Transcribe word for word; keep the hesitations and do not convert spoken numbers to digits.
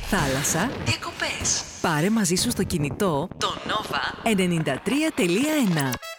θάλασσα, διακοπές. πάρε μαζί σου στο κινητό το Nova ενενήντα τρία τελεία ένα.